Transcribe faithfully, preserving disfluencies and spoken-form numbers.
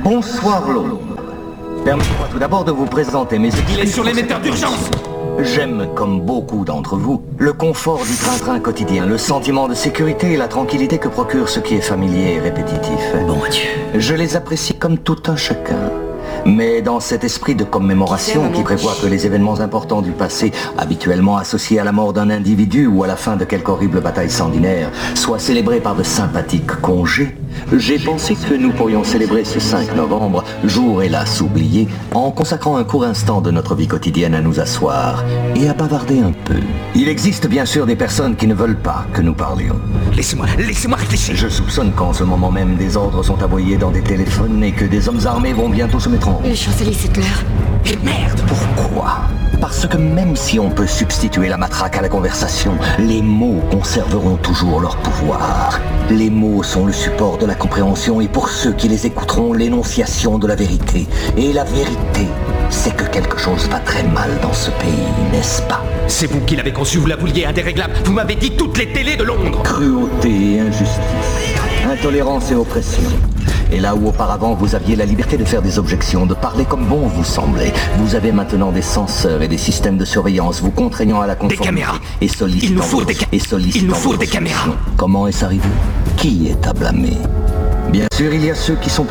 Bonsoir, Londres. Permettez-moi tout d'abord de vous présenter mes équipes. Il est sur l'émetteur d'urgence. J'aime, comme beaucoup d'entre vous, le confort du train-train quotidien, le sentiment de sécurité et la tranquillité que procure ce qui est familier et répétitif. Bon Dieu. Je les apprécie comme tout un chacun. Mais dans cet esprit de commémoration qui prévoit que les événements importants du passé, habituellement associés à la mort d'un individu ou à la fin de quelque horrible bataille sanguinaire, soient célébrés par de sympathiques congés, j'ai pensé que nous pourrions célébrer ce cinq novembre, jour hélas oublié, en consacrant un court instant de notre vie quotidienne à nous asseoir et à bavarder un peu. Il existe bien sûr des personnes qui ne veulent pas que nous parlions. Laissez-moi, laissez-moi réfléchir. Je soupçonne qu'en ce moment même des ordres sont aboyés dans des téléphones et que des hommes armés vont bientôt se mettre en route. Les Champs-Élysées, c'est l'heure. Et merde. Pourquoi ? Parce que même si on peut substituer la matraque à la conversation, les mots conserveront toujours leur pouvoir. Les mots sont le support de la compréhension et pour ceux qui les écouteront, l'énonciation de la vérité. Et la vérité, c'est que quelque chose va très mal dans ce pays, n'est-ce pas ? C'est vous qui l'avez conçu, vous la vouliez indéréglable. Vous m'avez dit toutes les télés de Londres. Cruauté et injustice, intolérance et oppression. Et là où auparavant vous aviez la liberté de faire des objections, de parler comme bon vous semblait, vous avez maintenant des censeurs et des systèmes de surveillance vous contraignant à la conformité. Des caméras. Et sollicitant Il nous faut des, ca- et sollicitant Il nous faut vos des caméras. Comment est-ce arrivé ? Qui est à blâmer ? Bien sûr, il y a ceux qui sont